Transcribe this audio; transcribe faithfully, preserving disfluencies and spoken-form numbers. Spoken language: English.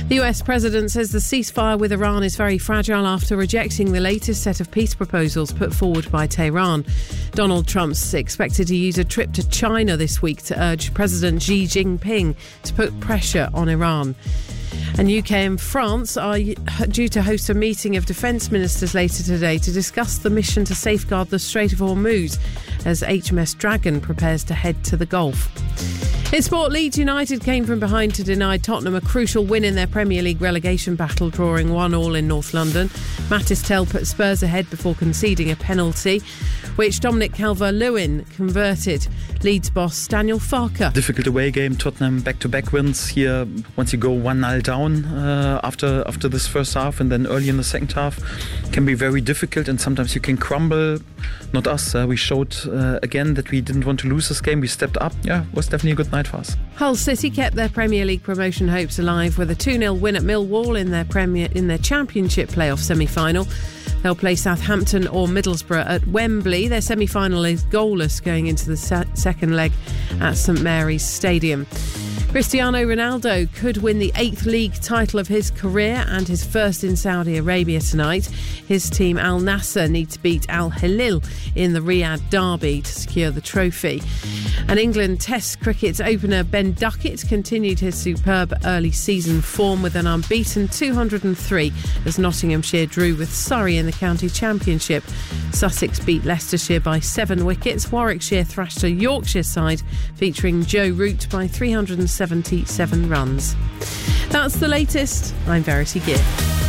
The U S president says the ceasefire with Iran is very fragile after rejecting the latest set of peace proposals put forward by Tehran. Donald Trump's expected to use a trip to China this week to urge President Xi Jinping to put pressure on Iran. And U K and France are due to host a meeting of defence ministers later today to discuss the mission to safeguard the Strait of Hormuz as H M S Dragon prepares to head to the Gulf. In sport, Leeds United came from behind to deny Tottenham a crucial win in their Premier League relegation battle, drawing one all in North London. Mattis Tell put Spurs ahead before conceding a penalty, which Dominic Calvert-Lewin converted. Leeds boss Daniel Farke. Difficult away game, Tottenham back-to-back wins here. Once you go one nil down uh, after after this first half and then early in the second half, can be very difficult and sometimes you can crumble. Not us. Uh, we showed uh, again that we didn't want to lose this game. We stepped up. Yeah, it was definitely a good night for us. Hull City kept their Premier League promotion hopes alive with a two nil win at Millwall in their Premier in their Championship playoff semi-final. They'll play Southampton or Middlesbrough at Wembley. Their semi-final is goalless going into the se- second leg at St Mary's Stadium. Cristiano Ronaldo could win the eighth league title of his career and his first in Saudi Arabia tonight. His team Al Nassr need to beat Al Hilal in the Riyadh derby to secure the trophy. And England Test cricket opener Ben Duckett continued his superb early season form with an unbeaten two hundred three as Nottinghamshire drew with Surrey in the county championship. Sussex beat Leicestershire by seven wickets. Warwickshire thrashed a Yorkshire side featuring Joe Root by three hundred seventy-seven runs. That's the latest. I'm Verity Gibb.